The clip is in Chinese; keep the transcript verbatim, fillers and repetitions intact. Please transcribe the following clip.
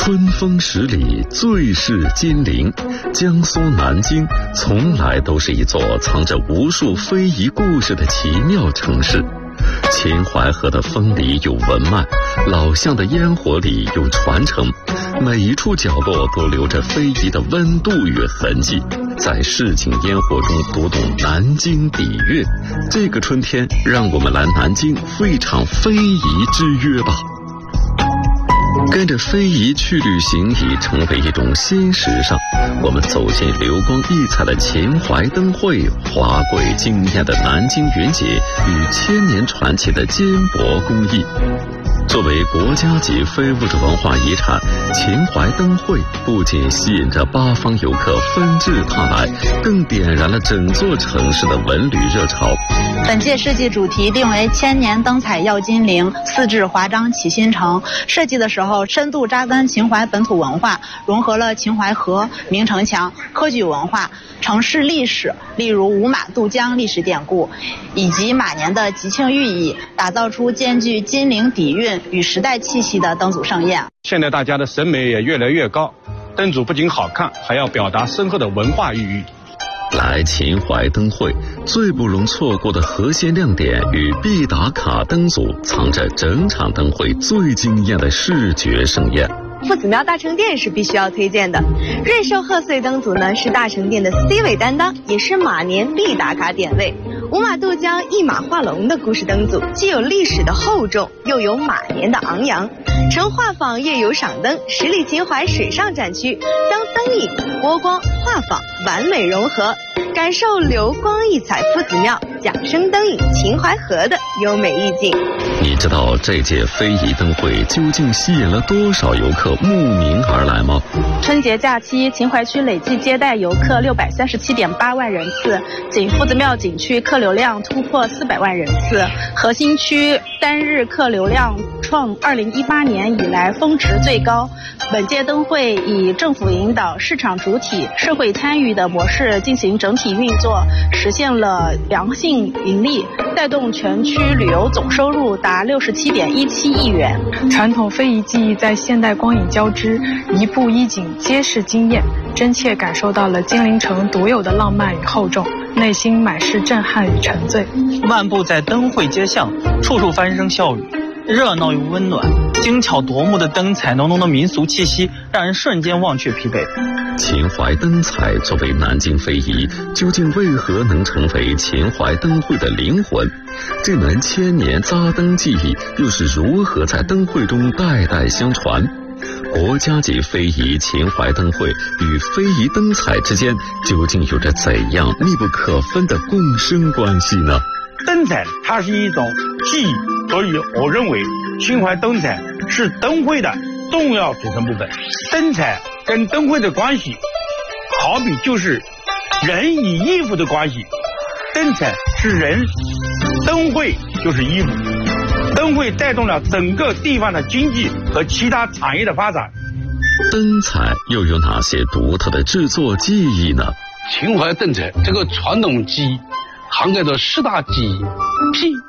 春风十里最是金陵，江苏南京从来都是一座藏着无数非遗故事的奇妙城市。秦淮河的风里有文脉，老巷的烟火里有传承，每一处角落都留着非遗的温度与痕迹。在市井烟火中读懂南京底蕴，这个春天，让我们来南京赴一场非遗之约吧。跟着非遗去旅行已成为一种新时尚，我们走进流光溢彩的秦淮灯会，华贵惊艳的南京云节与千年传奇的金箔工艺。作为国家级非物质文化遗产，秦淮灯会不仅吸引着八方游客纷至沓来，更点燃了整座城市的文旅热潮。 本届设计主题定为千年灯彩耀金陵，四至华章启新城。设计的时候深度扎根秦淮本土文化，融合了秦淮河、明城墙、科举文化、城市历史，例如五马渡江历史典故，以及马年的吉庆寓意，打造出兼具金陵底蕴与时代气息的灯组盛宴。 现在大家的审美也越来越高，灯组不仅好看，还要表达深厚的文化意义。 来秦淮灯会，最不容错过的核心亮点与必打卡灯组，藏着整场灯会最惊艳的视觉盛宴。 夫子庙大成殿是必须要推荐的，瑞寿贺岁灯组呢是大成殿的 C 位担当，也是马年必打卡点位。五马渡江一马画龙的故事灯组，既有历史的厚重，又有马年的昂扬。成画舫夜游赏灯，十里秦淮水上展区将灯影、波光、画舫完美融合，感受流光溢彩夫子庙桨声灯影秦淮河的优美意境。 你知道这届非遗灯会究竟吸引了多少游客慕名而来吗？ 春节假期，秦淮区累计接待游客六百三十七点八万人次，仅夫子庙景区客流量突破四百万人次，核心区单日客流量创二零一八年以来峰值最高。本届灯会以政府引导、市场主体、社会参与的模式进行整体运作，实现了良性盈利，带动全区旅游总收入达六十七点一七亿元。 传统非遗技艺在现代光影交织，一步一景皆是惊艳，真切感受到了金陵城独有的浪漫与厚重，内心满是震撼与沉醉。 漫步在灯会街巷，处处欢声笑语，热闹又温暖，精巧夺目的灯彩，浓浓的民俗气息，让人瞬间忘却疲惫。 秦淮灯彩作为南京非遗，究竟为何能成为秦淮灯会的灵魂？这门千年扎灯技艺又是如何在灯会中代代相传？国家级非遗秦淮灯会与非遗灯彩之间究竟有着怎样密不可分的共生关系呢？ 灯彩它是一种技艺，所以我认为秦淮灯彩是灯会的重要组成部分。灯彩跟灯会的关系，好比就是人与衣服的关系，灯彩是人，灯会就是衣服。灯会带动了整个地方的经济和其他产业的发展。 灯彩又有哪些独特的制作技艺呢？ 秦淮灯彩这个传统技艺涵盖着四大技艺：劈、